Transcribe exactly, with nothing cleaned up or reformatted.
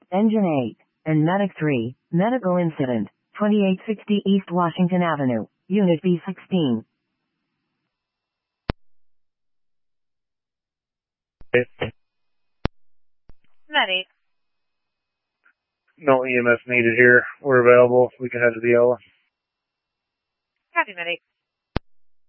Engine eight, and Medic three, medical incident, twenty-eight sixty East Washington Avenue, Unit B sixteen. Medic. No E M S needed here. We're available. We can head to the L. Copy, Medic.